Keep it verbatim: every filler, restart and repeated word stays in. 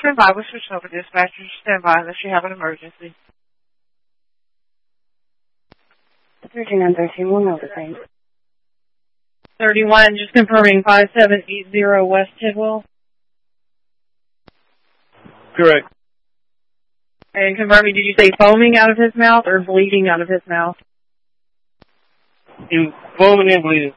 stand by. We'll switch over dispatcher. Stand by unless you have an emergency. thirty-nine thirteen, one over, thanks. thirty-one, just confirming five seven eight zero West Tidwell. Correct. And confirming, did you say foaming out of his mouth or bleeding out of his mouth? He was foaming and bleeding.